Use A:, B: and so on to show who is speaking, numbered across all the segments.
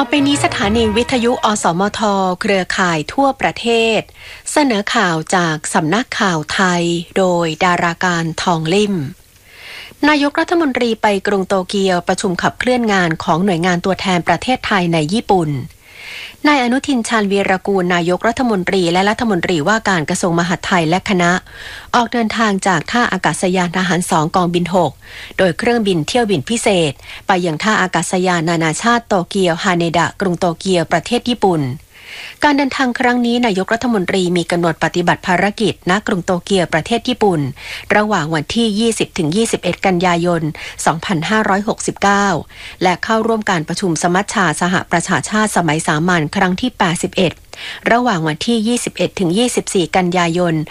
A: ต่อไปนี้สถานีวิทยุอสมทเครือข่ายทั่วประเทศเสนอข่าวจากสำนักข่าวไทยโดยดาราการทองลิ่มนายกรัฐมนตรีไปกรุงโตเกียวประชุมขับเคลื่อนงานของหน่วยงานตัวแทนประเทศไทยในญี่ปุ่นนายอนุทินชาญวีรกูลนายกรัฐมนตรีและรัฐมนตรีว่าการกระทรวงมหาดไทยและคณะออกเดินทางจากท่าอากาศยานทหาร2กองบิน6โดยเครื่องบินเที่ยวบินพิเศษไปยังท่าอากาศยานนานาชาติโตเกียวฮาเนดะกรุงโตเกียวประเทศญี่ปุ่นการเดินทางครั้งนี้นายกรัฐมนตรีมีกำหนดปฏิบัติภารกิจณกรุงโตเกียวประเทศญี่ปุ่นระหว่างวันที่ 20-21 กันยายน 2569 และเข้าร่วมการประชุมสมัชชาสหประชาชาติสมัยสามัญครั้งที่ 81 ระหว่างวันที่ 21-24 กันยายน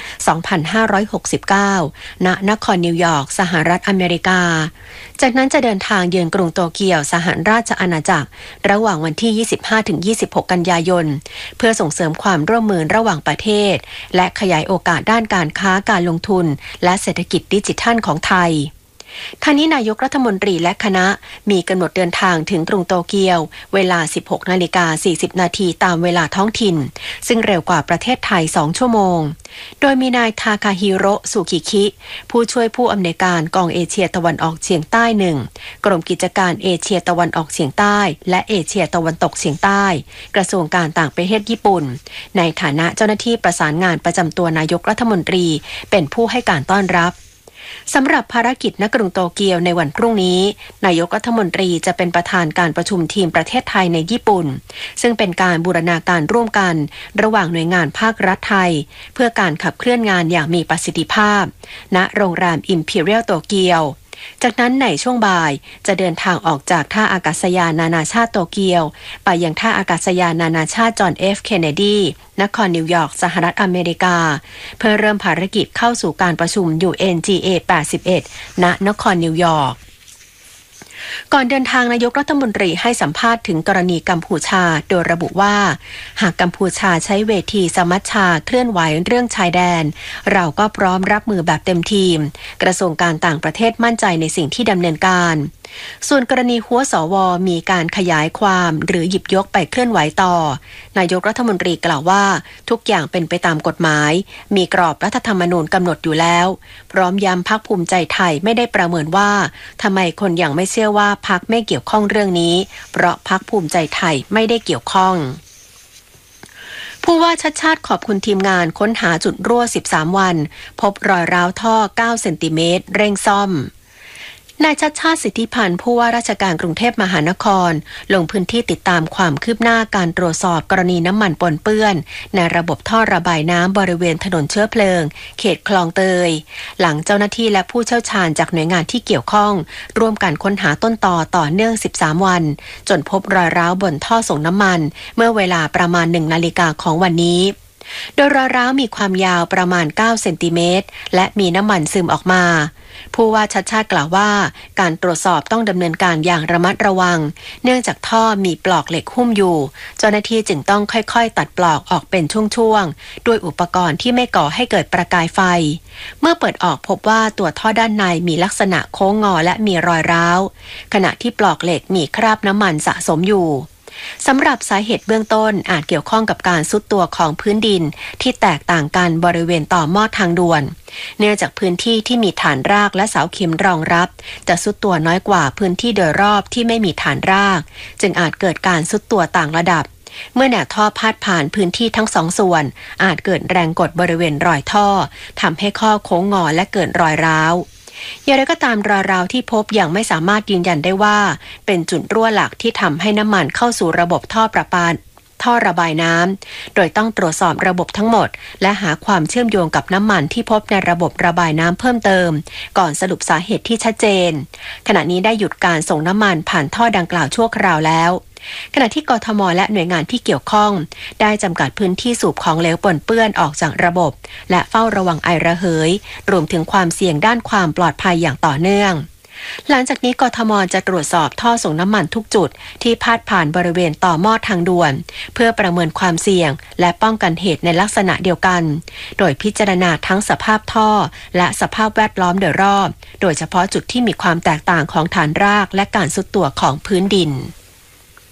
A: 2569 ณ นครนิวยอร์กสหรัฐอเมริกาจากนั้นจะเดินทางเยือนกรุงโตเกียวสหราชอาณาจักรระหว่างวันที่ 25-26 กันยายนเพื่อส่งเสริมความร่วมมือระหว่างประเทศและขยายโอกาสด้านการค้าการลงทุนและเศรษฐกิจดิจิทัลของไทยทางนี้นายกรัฐมนตรีและคณะมีกำหนดเดินทางถึงกรุงโตเกียวเวลา 16:40 นาทีตามเวลาท้องถิ่นซึ่งเร็วกว่าประเทศไทย2ชั่วโมงโดยมีนายทาคาฮิโร่สุกิคิผู้ช่วยผู้อำนวยการกองเอเชียตะวันออกเฉียงใต้1กรมกิจการเอเชียตะวันออกเฉียงใต้และเอเชียตะวันตกเฉียงใต้กระทรวงการต่างประเทศญี่ปุ่นในฐานะเจ้าหน้าที่ประสานงานประจำตัวนายกรัฐมนตรีเป็นผู้ให้การต้อนรับสำหรับภารกิจณกรุงโตเกียวในวันพรุ่งนี้นายกรัฐมนตรีจะเป็นประธานการประชุมทีมประเทศไทยในญี่ปุ่นซึ่งเป็นการบูรณาการร่วมกันระหว่างหน่วยงานภาครัฐไทยเพื่อการขับเคลื่อนงานอย่างมีประสิทธิภาพณโรงแรม Imperial โตเกียวจากนั้นในช่วงบ่ายจะเดินทางออกจากท่าอากาศยานนานาชาติโตเกียวไปยังท่าอากาศยานนานาชาติจอห์น F. เคนเนดีนครนิวยอร์กสหรัฐอเมริกาเพื่อเริ่มภารกิจเข้าสู่การประชุม UNGA 81 ณ นครนิวยอร์กก่อนเดินทางนายกรัฐมนตรีให้สัมภาษณ์ถึงกรณีกัมพูชาโดยระบุว่าหากกัมพูชาใช้เวทีสมัชชาเคลื่อนไหวเรื่องชายแดนเราก็พร้อมรับมือแบบเต็มทีมกระทรวงการต่างประเทศมั่นใจในสิ่งที่ดำเนินการส่วนกรณีหัวสวมีการขยายความหรือหยิบยกไปเคลื่อนไหวต่อนายกรัฐมนตรีกล่าวว่าทุกอย่างเป็นไปตามกฎหมายมีกรอบรัฐธรรมนูญกำหนดอยู่แล้วพร้อมย้ำพรรคภูมิใจไทยไม่ได้ประเมินว่าทำไมคนยังไม่เชื่อว่าพรรคไม่เกี่ยวข้องเรื่องนี้เพราะพรรคภูมิใจไทยไม่ได้เกี่ยวข้องผู้ว่าชัดชาติขอบคุณทีมงานค้นหาจุดรั่ว13วันพบรอยร้าวท่อ9เซนติเมตรเร่งซ่อมนายชัดชาติสิทธิพันธ์ผู้ว่าราชการกรุงเทพมหานครลงพื้นที่ติดตามความคืบหน้าการตรวจสอบกรณีน้ำมันปนเปื้อนในระบบท่อระบายน้ำบริเวณถนนเชื้อเพลิงเขตคลองเตยหลังเจ้าหน้าที่และผู้เชี่ยวชาญจากหน่วยงานที่เกี่ยวข้องร่วมกันค้นหาต้นตอต่อเนื่อง13วันจนพบรอยร้าวบนท่อส่งน้ำมันเมื่อเวลาประมาณ 1 นาฬิกาของวันนี้โดยรอยร้าวมีความยาวประมาณ9เซนติเมตรและมีน้ำมันซึมออกมาผู้ว่าชัดชาติกล่าวว่าการตรวจสอบต้องดำเนินการอย่างระมัดระวังเนื่องจากท่อมีปลอกเหล็กหุ้มอยู่เจ้าหน้าที่จึงต้องค่อยๆตัดปลอกออกเป็นช่วงๆด้วยอุปกรณ์ที่ไม่ก่อให้เกิดประกายไฟเมื่อเปิดออกพบว่าตัวท่อด้านในมีลักษณะโค้งงอและมีรอยร้าวขณะที่ปลอกเหล็กมีคราบน้ำมันสะสมอยู่สำหรับสาเหตุเบื้องต้นอาจเกี่ยวข้องกับการทรุดตัวของพื้นดินที่แตกต่างกันบริเวณต่อหม้อทางด่วนเนื่องจากพื้นที่ที่มีฐานรากและเสาเข็มรองรับจะทรุดตัวน้อยกว่าพื้นที่โดยรอบที่ไม่มีฐานรากจึงอาจเกิดการทรุดตัวต่างระดับเมื่อแนวท่อพาดผ่านพื้นที่ทั้งสองส่วนอาจเกิดแรงกดบริเวณรอยท่อทำให้ข้อโค้งงอและเกิดรอยร้าวอย่างไรก็ตามรอยร้าวที่พบยังไม่สามารถยืนยันได้ว่าเป็นจุดรั่วหลักที่ทำให้น้ำมันเข้าสู่ระบบท่อประปาท่อระบายน้ำโดยต้องตรวจสอบระบบทั้งหมดและหาความเชื่อมโยงกับน้ำมันที่พบในระบบระบายน้ำเพิ่มเติมก่อนสรุปสาเหตุที่ชัดเจนขณะนี้ได้หยุดการส่งน้ำมันผ่านท่อดังกล่าวชั่วคราวแล้วขณะที่กทม.และหน่วยงานที่เกี่ยวข้องได้จำกัดพื้นที่สูบของเหลวปนเปื้อนออกจากระบบและเฝ้าระวังไอระเหยรวมถึงความเสี่ยงด้านความปลอดภัยอย่างต่อเนื่องหลังจากนี้กทม.จะตรวจสอบท่อส่งน้ำมันทุกจุดที่พาดผ่านบริเวณต่อหม้อทางด่วนเพื่อประเมินความเสี่ยงและป้องกันเหตุในลักษณะเดียวกันโดยพิจารณาทั้งสภาพท่อและสภาพแวดล้อมโดยรอบโดยเฉพาะจุดที่มีความแตกต่างของฐานรากและการทรุดตัวของพื้นดิน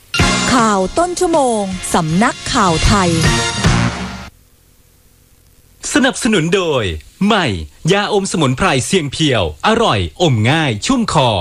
B: ข่าวต้นชั่วโมงสำนักข่าวไทย
C: สนับสนุนโดยใหม่ยาอมสมุนไพรเสียงเพียวอร่อยอมง่ายชุ่มคอ